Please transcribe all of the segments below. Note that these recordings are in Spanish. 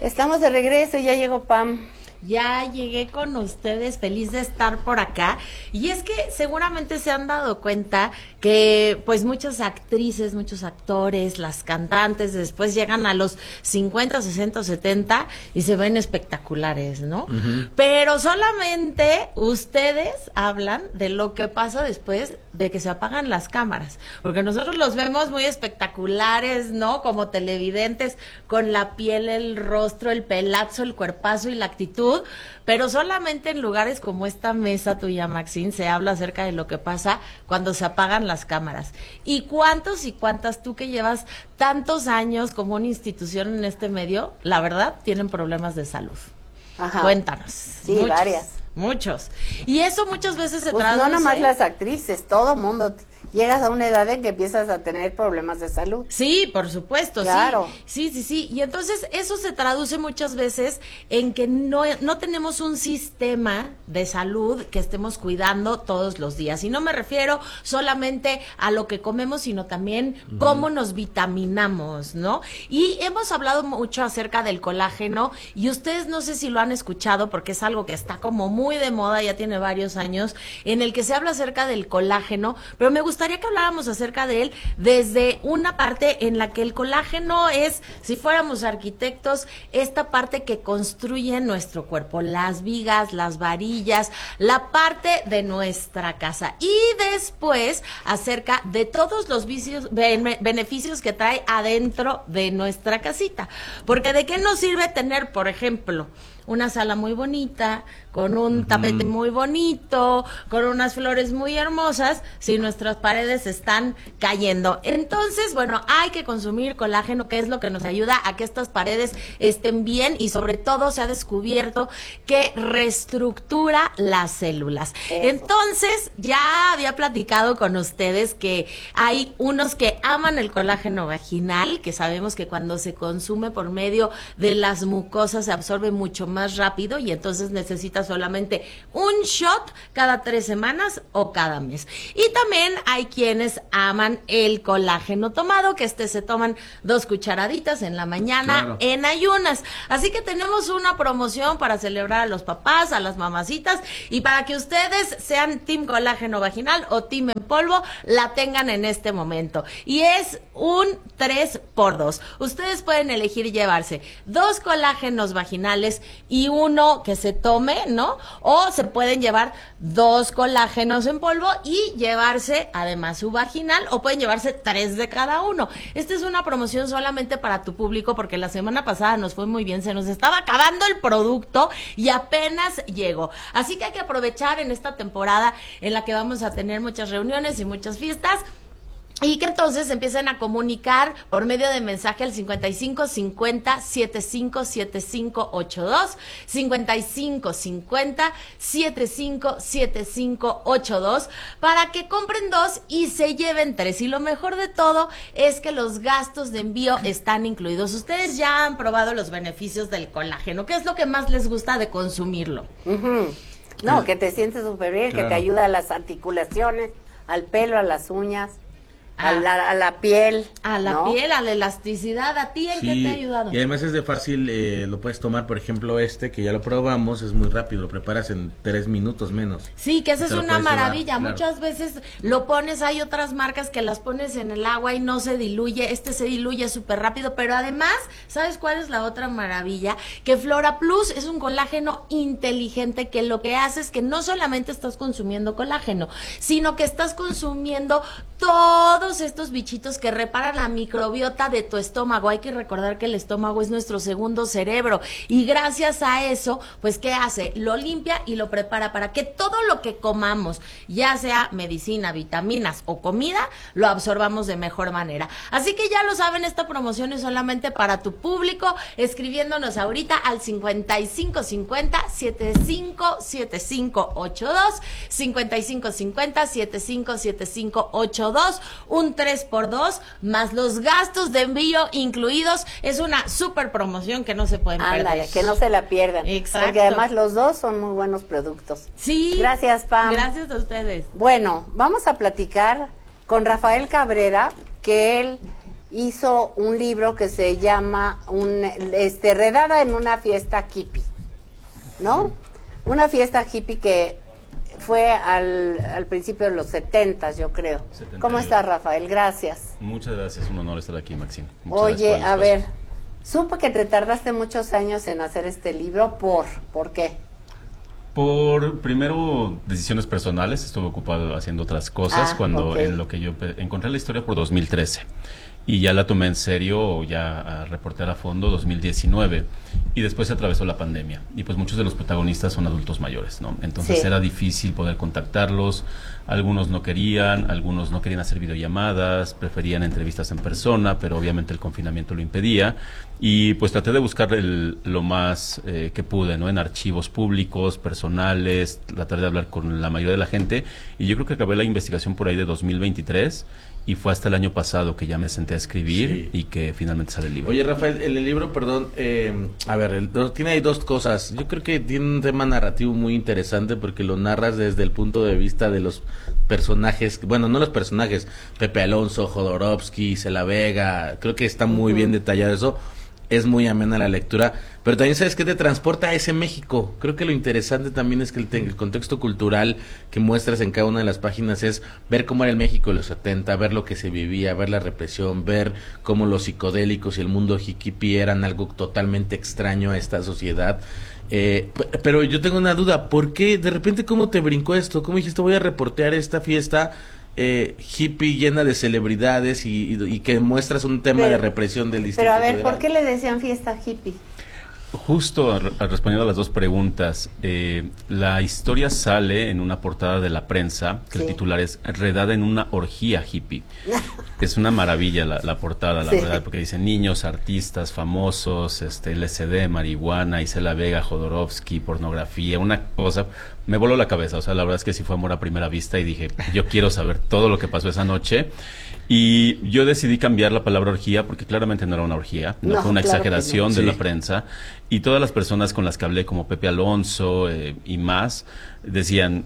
Estamos de regreso, ya llegó Pam. Ya llegué con ustedes, feliz de estar por acá. Y es que seguramente se han dado cuenta que pues muchas actrices, muchos actores, las cantantes después llegan a los 50, 60, 70 y se ven espectaculares, ¿no? Uh-huh. Pero solamente ustedes hablan de lo que pasa después de que se apagan las cámaras, porque nosotros los vemos muy espectaculares, ¿no? Como televidentes, con la piel, el rostro, el pelazo, el cuerpazo y la actitud, pero solamente en lugares como esta mesa tuya, Maxine, se habla acerca de lo que pasa cuando se apagan las cámaras. ¿Y cuántos y cuántas, tú que llevas tantos años como una institución en este medio, la verdad, tienen problemas de salud? Ajá. Cuéntanos. Sí, muchos, varias. Muchos. Y eso muchas veces se pues traduce... no nomás las actrices, todo mundo... Llegas a una edad en que empiezas a tener problemas de salud. Sí, por supuesto, claro. Sí. Y entonces eso se traduce muchas veces en que no tenemos un sistema de salud que estemos cuidando todos los días. Y no me refiero solamente a lo que comemos, sino también cómo nos vitaminamos, ¿no? Y hemos hablado mucho acerca del colágeno, y ustedes no sé si lo han escuchado, porque es algo que está como muy de moda, ya tiene varios años, en el que se habla acerca del colágeno, pero me gustaría que habláramos acerca de él desde una parte en la que el colágeno es, si fuéramos arquitectos, esta parte que construye nuestro cuerpo, las vigas, las varillas, la parte de nuestra casa, y después acerca de todos los beneficios que trae adentro de nuestra casita, porque ¿de qué nos sirve tener, por ejemplo, una sala muy bonita, con un tapete muy bonito, con unas flores muy hermosas, si nuestras paredes están cayendo? Entonces, bueno, hay que consumir colágeno, que es lo que nos ayuda a que estas paredes estén bien, y sobre todo se ha descubierto que reestructura las células. Entonces, ya había platicado con ustedes que hay unos que aman el colágeno vaginal, que sabemos que cuando se consume por medio de las mucosas se absorbe mucho más rápido, y entonces necesita solamente un shot cada 3 semanas o cada mes. Y también hay quienes aman el colágeno tomado, que se toman 2 cucharaditas en la mañana, claro, en ayunas. Así que tenemos una promoción para celebrar a los papás, a las mamacitas, y para que ustedes sean team colágeno vaginal o team en polvo, la tengan en este momento. Y es un 3x2. Ustedes pueden elegir llevarse 2 colágenos vaginales y uno que se tome, ¿no? O se pueden llevar 2 colágenos en polvo y llevarse además su vaginal, o pueden llevarse 3 de cada uno. Esta es una promoción solamente para tu público, porque la semana pasada nos fue muy bien, se nos estaba acabando el producto y apenas llegó. Así que hay que aprovechar en esta temporada en la que vamos a tener muchas reuniones y muchas fiestas, y que entonces empiecen a comunicar por medio de mensaje al 55 50 75 75 82, 55 50 75 75 82, para que compren 2 y se lleven 3. Y lo mejor de todo es que los gastos de envío están incluidos. Ustedes ya han probado los beneficios del colágeno. ¿Qué es lo que más les gusta de consumirlo? No, que te sientes súper bien, claro, que te ayuda a las articulaciones, al pelo, a las uñas, a la piel. A la piel, a la elasticidad. ¿A ti en qué te ha ayudado? Y además es de fácil, lo puedes tomar, por ejemplo, que ya lo probamos, es muy rápido, lo preparas en 3 minutos menos. Sí, que esa es una maravilla. Llevar, claro. Muchas veces lo pones, hay otras marcas que las pones en el agua y no se diluye. Se diluye súper rápido, pero además, ¿sabes cuál es la otra maravilla? Que Flora Plus es un colágeno inteligente, que lo que hace es que no solamente estás consumiendo colágeno, sino que estás consumiendo todos estos bichitos que reparan la microbiota de tu estómago. Hay que recordar que el estómago es nuestro segundo cerebro, y gracias a eso, pues, ¿qué hace? Lo limpia y lo prepara para que todo lo que comamos, ya sea medicina, vitaminas o comida, lo absorbamos de mejor manera. Así que ya lo saben, esta promoción es solamente para tu público, escribiéndonos ahorita al 55 50 75 75 82, 55 50 75 75 82, un 3x2 más los gastos de envío incluidos. Es una súper promoción que no se pueden perder. Que no se la pierdan. Exacto. Porque además los dos son muy buenos productos. Sí. Gracias, Pam. Gracias a ustedes. Bueno, vamos a platicar con Rafael Cabrera, que él hizo un libro que se llama Redada en una fiesta hippie, ¿no? Una fiesta hippie que fue al principio de los 70, yo creo. 78. ¿Cómo estás, Rafael? Gracias. Muchas gracias, un honor estar aquí, Maxine. Muchas Oye, gracias a por el ver, espacio. supe que te tardaste muchos años en hacer este libro, ¿por qué? Por, primero, decisiones personales, estuve ocupado haciendo otras cosas cuando en lo que yo encontré la historia por 2013 y ya la tomé en serio, ya a reportar a fondo 2019 y después se atravesó la pandemia y pues muchos de los protagonistas son adultos mayores, ¿no? Entonces Sí. era difícil poder contactarlos, algunos no querían hacer videollamadas, preferían entrevistas en persona, pero obviamente el confinamiento lo impedía y pues traté de buscar lo más que pude, ¿no? En archivos públicos, personales, tratar de hablar con la mayoría de la gente y yo creo que acabé la investigación por ahí de 2023 y fue hasta el año pasado que ya me senté a escribir y que finalmente sale el libro. Oye, Rafael, en el libro, perdón, a ver, tiene ahí dos cosas. Yo creo que tiene un tema narrativo muy interesante porque lo narras desde el punto de vista de los personajes, bueno, no los personajes, Pepe Alonso, Jodorowsky, Cela Vega, creo que está muy bien detallado eso. Es muy amena la lectura, pero también sabes que te transporta a ese México. Creo que lo interesante también es que el contexto cultural que muestras en cada una de las páginas es ver cómo era el México de los 70, ver lo que se vivía, ver la represión, ver cómo los psicodélicos y el mundo hippie eran algo totalmente extraño a esta sociedad. Pero yo tengo una duda, ¿por qué de repente cómo te brincó esto? ¿Cómo dijiste voy a reportear esta fiesta hippie llena de celebridades y que muestras un tema de represión del Distrito Pero a ver, Federal? ¿por qué le decían fiesta hippie? Justo respondiendo a las dos preguntas, la historia sale en una portada de la prensa, que el titular es Redada en una orgía hippie. Es una maravilla la portada, la verdad, porque dicen niños, artistas, famosos, LSD, marihuana, Isela Vega, Jodorowsky, pornografía, una cosa, me voló la cabeza, o sea, la verdad es que sí fue amor a primera vista y dije, yo quiero saber todo lo que pasó esa noche. Y yo decidí cambiar la palabra orgía porque claramente no era una orgía, no fue una exageración de la prensa. Y todas las personas con las que hablé, como Pepe Alonso y más, decían,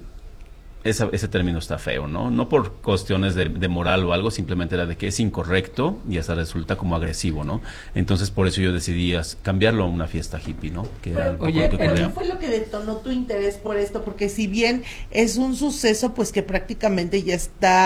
ese término está feo, ¿no? No por cuestiones de moral o algo, simplemente era de que es incorrecto y hasta resulta como agresivo, ¿no? Entonces por eso yo decidí cambiarlo a una fiesta hippie, ¿no? Que era un poco Oye, lo que pero ocurría. ¿qué fue lo que detonó tu interés por esto? Porque si bien es un suceso, pues que prácticamente ya está